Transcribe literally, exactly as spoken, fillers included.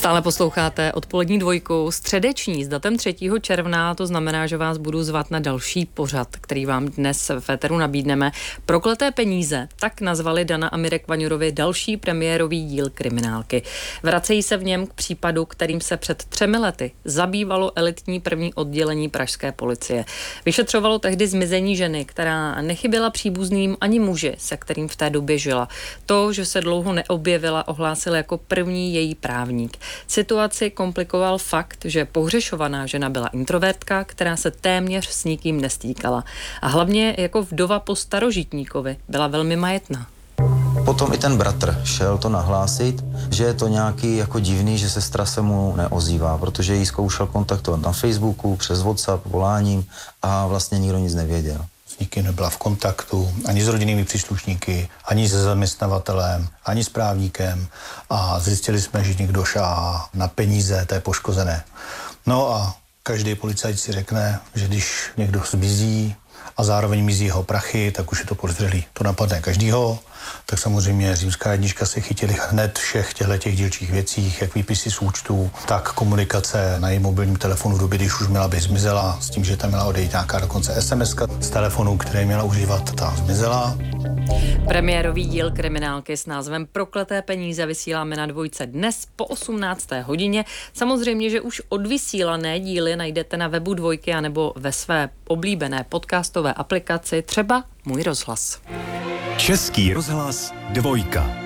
Stále posloucháte odpolední dvojku, středeční s datem třetího června, to znamená, že vás budu zvat na další pořad, který vám dnes v éteru nabídneme. Prokleté peníze, tak nazvali Dana a Mirek Vaňurovi další premiérový díl Kriminálky. Vracejí se v něm k případu, kterým se před třemi lety zabývalo elitní první oddělení pražské policie. Vyšetřovalo tehdy zmizení ženy, která nechyběla příbuzným ani muži, se kterým v té době žila. To, že se dlouho neobjevila, ohlásil jako první její právník. Situaci komplikoval fakt, že pohřešovaná žena byla introvertka, která se téměř s nikým nestýkala. A hlavně jako vdova po starožitníkovi byla velmi majetná. Potom i ten bratr šel to nahlásit, že je to nějaký jako divný, že sestra se mu neozývá, protože jí zkoušel kontaktovat na Facebooku, přes WhatsApp, voláním a vlastně nikdo nic nevěděl. S nikým nebyla v kontaktu, ani s rodinnými příslušníky, ani se zaměstnavatelem, ani s právníkem a zjistili jsme, že někdo šáhá na peníze té poškozené. No a každý policajt si řekne, že když někdo zmizí a zároveň mizí jeho prachy, tak už je to podezřelý. To napadne každýho, tak samozřejmě římská jednička se chytili hned všech těchto dílčích věcí, jak výpisy z účtů, tak komunikace na jejím mobilním telefonu v době, když už měla být zmizela, s tím, že tam měla odejít nějaká dokonce es em eska z telefonu, který měla užívat, ta zmizela. Premiérový díl Kriminálky s názvem Prokleté peníze vysíláme na Dvojce dnes po osmnácté hodině. Samozřejmě, že už odvysílané díly najdete na webu Dvojky anebo ve své oblíbené podcastové aplikaci, třeba Můj rozhlas. Český rozhlas Dvojka.